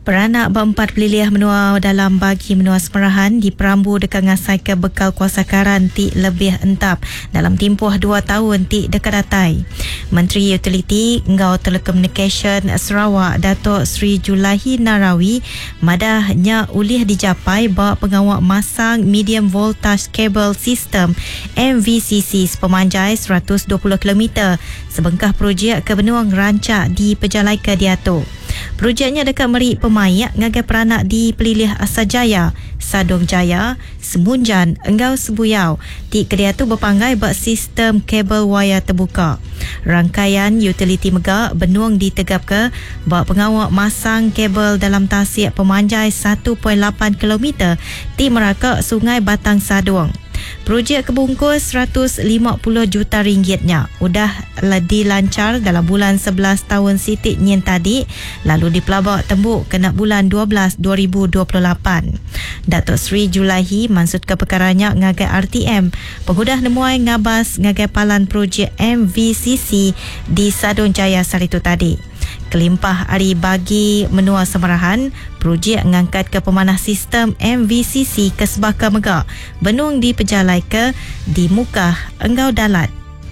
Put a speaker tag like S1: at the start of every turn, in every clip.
S1: Peranak berempat peliliah menua dalam bagi menua semerahan di Perambu dekat ngasai ke bekal kuasa karan ti lebih entap dalam tempoh 2 tahun ti dekat datai. Menteri Utiliti Ngau Telecommunication Sarawak Datuk Sri Julahi Narawi madahnya ulih dicapai bawa pengawak masang medium voltage cable system MVCC sepemanjai 120 km sebengkah projek ke benua ngerancak di Pejalai ke Diato. Projeknya dekat Merik Pemayak ngagai peranak di Pelilih Asajaya, Sadong Jaya, Semunjan, Enggau Sebuyau. Di kedai tu berpanggai buat sistem kabel wayar terbuka. Rangkaian utiliti megak benuang ditegap ke buat pengawak masang kabel dalam tasik pemanjai 1.8 km di Merakak Sungai Batang Saduang. Projek kebungkus 150 juta ringgitnya udah dilancar dalam bulan 11 tahun sitik nyen tadi, lalu dipelabak tembuk kena bulan 12 2028. Datuk Sri Julahi maksud ke perkaranya ngagai RTM pengudah nemuai ngabas ngagai palan projek MVCC di Sadong Jaya Saritu tadi. Kelimpah hari bagi menua semerahan, projek mengangkat ke pemanah sistem MVCC ke Sebaka Megak, benung di Pejalai ke di Mukah, Enggau Dalat.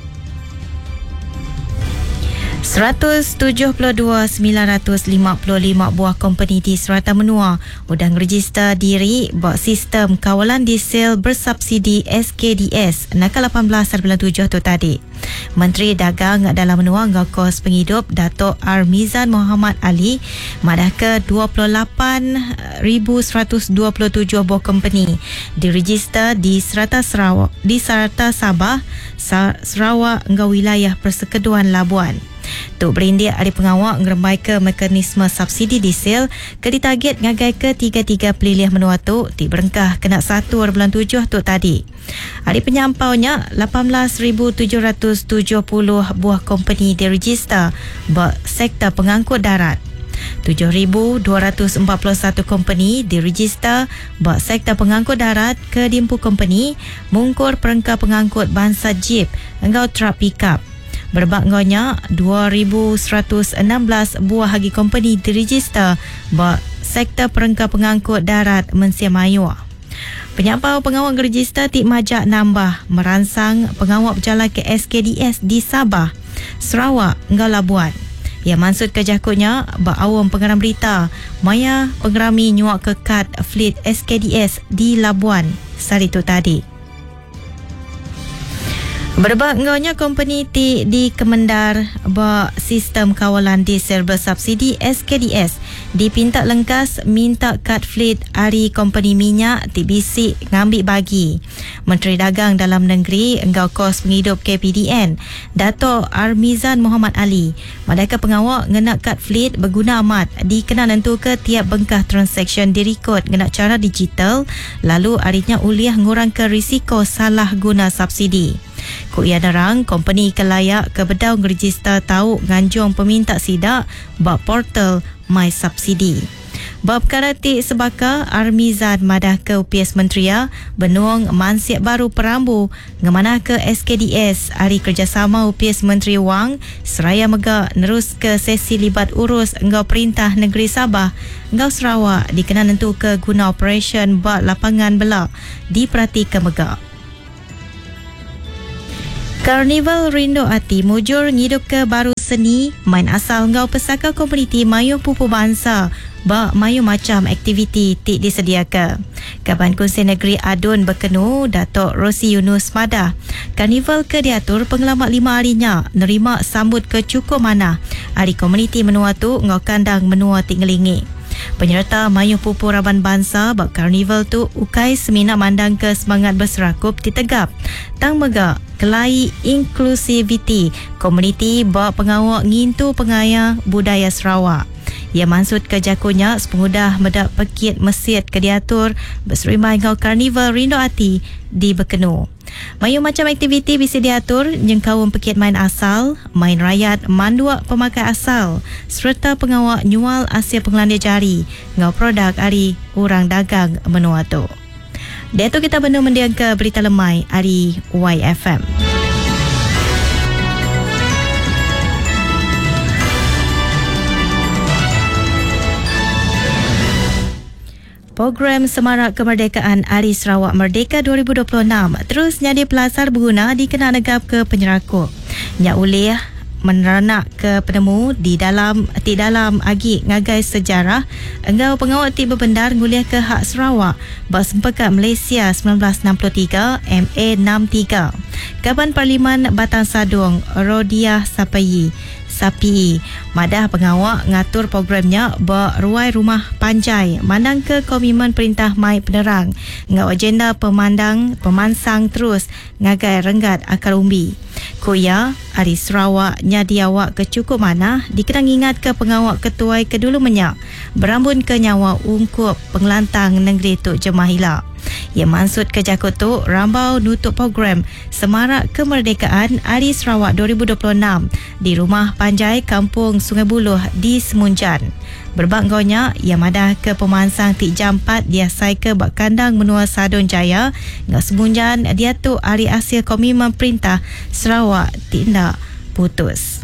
S1: 172,955 buah company di Serata Menua sudah register diri buat sistem kawalan diesel bersubsidi SKDS nakal 18/7 tu tadi. Menteri Dagang dalam Menua ngau kos penghidup Datuk Armizan Muhammad Ali madah ke 28,127 buah company diregister di Serata Sarawak, di Serata Sabah, Sarawak ngau wilayah Persekeduan Labuan. Tuk Berindik Ahli Pengawak ngerembai ke mekanisme subsidi diesel ke ditarget ngagai ke 33 pelilih menua tu di berengkah kena 1/7 tu tadi. Ahli penyampaunya 18,770 buah company diregister buat sektor pengangkut darat. 7,241 company diregister buat sektor pengangkut darat ke dimpu company mungkur perengkah pengangkut bangsa jeep engkau truck pickup. Berbakgonya 2,116 buah hagi company diregister buat sektor perengkah pengangkut darat Mensia Mayu. Penyampau pengawak register tik majak nambah merangsang pengawak berjalan ke SKDS di Sabah, Sarawak, Engkau Labuan. Ia maksud ke jakutnya awam pengeram berita maya pengerami nyuak ke kad fleet SKDS di Labuan saritu tadi. Berbakgonya company di Kemendar buat sistem kawalan diesel bersubsidi SKDS dipinta lengkas minta kad fleet hari company minyak TBC ngambil bagi. Menteri Dagang Dalam Negeri Engkau Kos Penghidup KPDN Datuk Armizan Muhammad Ali madaka pengawak ngena kad fleet berguna amat dikena nentu ke tiap bengkah transaction direkod ngena cara digital lalu harinya uliah ngurang ke risiko salah guna subsidi. Ku ia darang company kelayak ke bedau register tahu nganjung peminta sidak bab portal My Subsidi. Bab karati Sebaka Armizan madah ke UPS Mentria benuang mansiak baru Perambu ngemanah ke SKDS hari kerjasama UPS Menteri Wang Seraya Megak nerus ke sesi libat urus engkau Perintah Negeri Sabah engkau Sarawak dikena nentu ke guna operation bak lapangan belak diperhati ke Megak. Karnival Rindu Hati mujur ngidup ke baru seni main asal ngau pesaka komuniti Mayu Pupu Bangsa bak mayu macam aktiviti tik disediakan. Kaban Kongsi Negeri Adun berkenu Datuk Rosi Yunus madah karnival ke diatur pengelamat 5 harinya nerima sambut ke cukup mana hari komuniti menua tu ngau kandang menua tik ngelingi. Penyerta Mayu Pupu Raban Bangsa bak karnival tu ukai semina mandang ke semangat berserakup ditegap tang megak kelai inklusiviti komuniti bak pengawak ngintu pengaya budaya Sarawak. Ia maksud ke jakunya sepengudah medak pekit mesit ke diatur berserimai ngau karnival Rindu Hati di Bekenu. Mayu macam aktiviti bisa diatur jengkauan pekit main asal, main rakyat manduak pemakai asal serta pengawak nyual hasil pengelandia jari ngau produk hari orang dagang menua tu. Dia tu kita benar mendiang ke berita lemai hari YFM. Program Semarak Kemerdekaan Hari Sarawak Merdeka 2026 terus nyadi pelasar berguna dikena negap ke penyerakuk. Nyak ulih meneranak ke penemu di dalam agi ngagai sejarah engau pengawal ti berbendar nguliah ke hak Sarawak bersempekat Malaysia 1963 MA 63. Kaban Parlimen Batang Sadung Rodiah Sapi madah pengawak ngatur programnya beruai rumah panjai mandang ke komitmen Perintah Mai Penerang ngau agenda pemansang terus ngagai renggat akar umbi. Koya Hari Sarawak nyadi awak ke cukup mana dikenang ingat ke pengawak ketuai kedulu menyak berambun ke nyawa ungkup pengelantang negeri Tok Jemahila. Ia maksud ke Jakut tu rambau nutup program Semarak Kemerdekaan Hari Sarawak 2026 di Rumah Panjai Kampung Sungai Buloh di Semunjan. Berbanggonya ia madah ke pemansang Tik Jampat dia sai ke bak kandang menua Sadun Jaya ngak Semunjan dia tu hari hasil komitmen Perintah Sarawak tindak putus.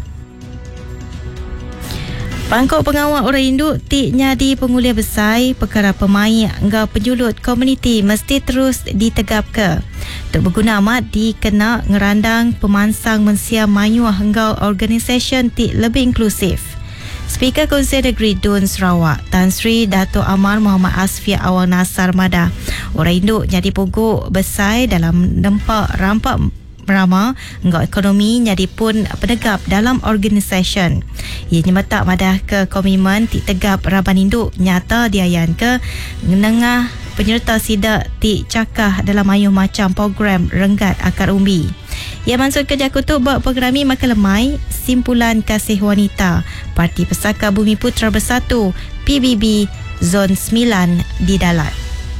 S1: Pangkok pengawal orang induk tik nyadi penguliah besar perkara pemain engkau penjulut komuniti mesti terus ditegap ke. Untuk berguna amat dikena ngerandang pemansang mensia mayuah engkau organisasi tik lebih inklusif. Speaker Konsei Negeri Dun Sarawak Tan Sri Dato' Amar Muhammad Asfia Awang Nasar madah orang induk nyadi pogok besar dalam nempak rampak merama engkau ekonomi nyadi pun penegap dalam organisasi. Ia nyemetak madah ke komitmen ti tegap Raban Induk nyata diayan ke menengah penyerta sidak ti cakah dalam ayuh macam program renggat akar umbi. Ia maksud kerja kutuk buat programi makan lemai simpulan kasih wanita Parti Pesaka Bumi Putra Bersatu PBB Zon 9 di Dalat.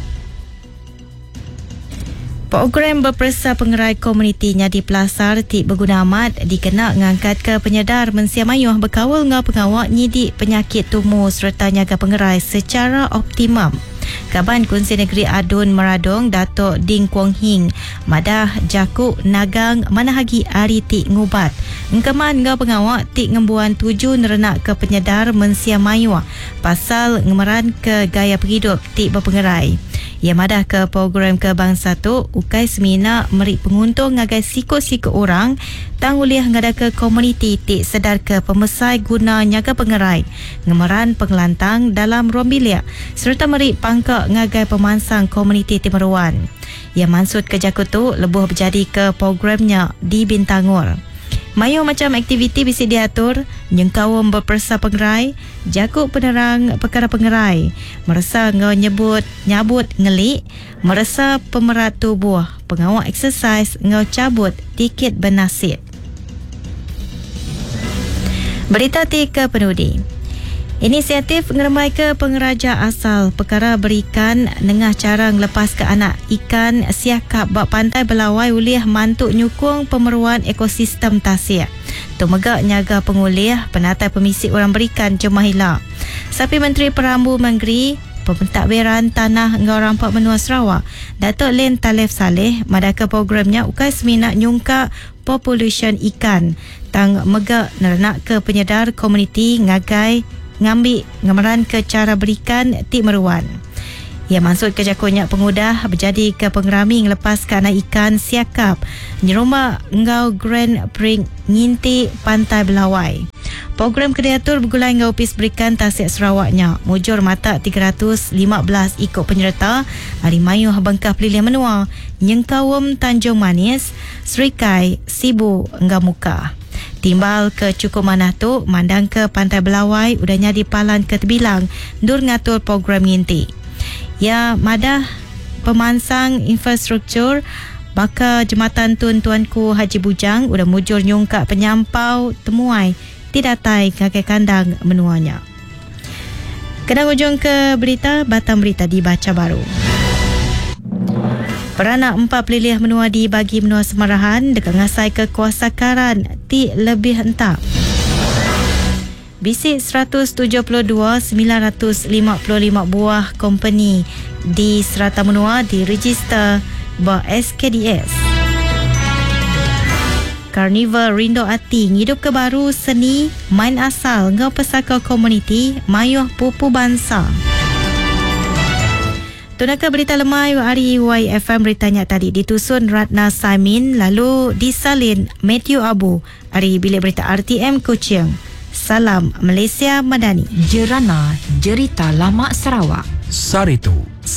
S1: Program berpersa pengerai komuniti nyadi pelasar tik berguna amat dikena ngangkat ke penyedar mensia mayuh berkawal ngau pengawak nyidik penyakit tumor serta nyaga pengerai secara optimum. Kaban Konsei Negeri Adun Meradong Dato' Ding Kwong Hing madah jakuk nagang manahagi hari tik ngubat. Engkeman ngau pengawak tik ngembuan tuju nerenak ke penyedar mensia mayuh pasal ngemeran ke gaya berhidup tik berpengerai. Ia madah ke program kebangsa tu ukai semina meri penguntung ngagai sikut-sikut orang tanguliah ngada ke komuniti tik sedar ke pemesai guna nyaga pengerai ngemeran pengelantang dalam ruang bilik serta meri pangkak ngagai pemansang komuniti Timeruan. Ia maksud ke Jakut tu lebuh berjadi ke programnya di Bintangor. Mayu macam aktiviti bisa diatur nyengkawam berpersa pengerai jakuk penerang perkara pengerai merasa ngau nyabut ngelik merasa pemerat tubuh pengawal eksersis ngau cabut tiket bernasib. Berita ke penudi. Inisiatif ngeremai ke pengeraja asal perkara berikan nengah cara ngelepas ke anak ikan siakap bak pantai Belawai uliah mantuk nyukung pemeruan ekosistem tasik. Tumegak nyaga pengulih penatai pemisik orang berikan Jemahila. Sapi Menteri Perambu Menggeri Pentadbiran Tanah Engau Rampak Menua Sarawak Datuk Len Talef Saleh madaka programnya ukai seminat nyungka population ikan tang megak nerenak ke penyedar komuniti ngagai ngambil ngameran ke cara berikan tik meruan. Ia maksud ke jakunya pengudah berjadi ke pengerami ngelepas ke anak ikan siakap nyerumah engau Grand Prix nginti Pantai Belawai. Program kreatur bergulai ngau pis berikan Tasik Sarawaknya mujur mata 315 ikut penyerta Hari Mayuh Bengkah Pelilihan Menua Nyengkawam Tanjung Manis Serikai Sibu Engau Muka. Timbal ke cukup manah tu mandang ke Pantai Belawai udahnya di Palan ke Tebilang dur ngatur program nginti. Ya madah pemansang infrastruktur baka Jematan Tun Tuanku Haji Bujang udah mujur nyungkak penyampau temuai tidak tai kakek kandang menuanya. Kena ujung ke berita Batam Berita dibaca baru. Peranak 4 pelilih menua dibagi menua Semarahan dekat ngasai ke kuasa karan ti lebih entap. Bisik 172,955 buah company di serata menua diregister SKDS. Carnival Rindo Ati ngidup ke baru seni main asal ngau pesaka komuniti mayuh pupu bangsa. Tunaka berita lemai hari YFM beritanya tadi ditusun Ratna Samin lalu disalin Matthew Abu hari bilik berita RTM Kuching. Salam Malaysia Madani.
S2: Jerana Jerita Lama Sarawak.
S3: Saritu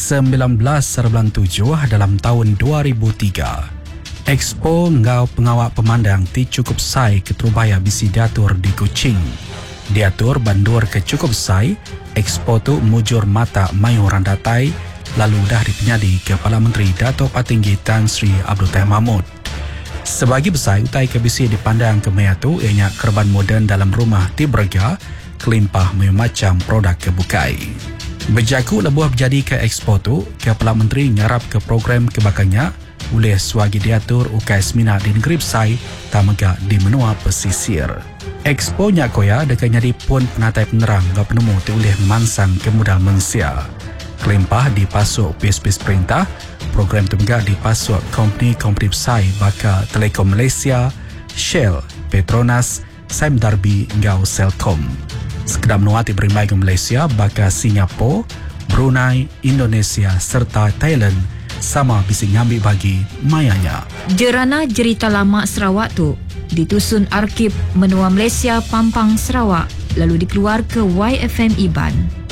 S3: 1997 dalam tahun 2003. Expo Ngau Pengawak Pemandang ti cukup sai ke Terubaya bisi diatur di Kuching. Diatur bandur ke cukup sai, Expo tu mujur mata mayu randatai lalu dah dipenyadi Kepala Menteri Dato' Patinggi Tan Sri Abdul Tahir Mahmud. Sebagai besar utai ke bisi dipandang ke maya tu ianya kerban moden dalam rumah ti berga kelimpah macam produk kebukai. Berjaku lebuh berjadi ke Expo tu, Kepala Menteri ngarap ke program kebakannya oleh swagi diatur ukai semina di negeri Besai tamega di menua pesisir. Expo Nyakoya dekat nyari pun penatai penerang gak penemu ti oleh memansang ke modal manusia. Kelimpah dipasuk pis-pis perintah, program tu juga dipasuk company Besai baka Telekom Malaysia, Shell, Petronas, Sime Darby hingga Celcom. Sekedar menua ti berimai ke Malaysia baka Singapura, Brunei, Indonesia serta Thailand sama bisi ngambil bagi mayanya.
S2: Jerana Jerita Lama Sarawak tu ditusun Arkib Menua Malaysia Pampang Sarawak lalu dikeluar ke YFM Iban.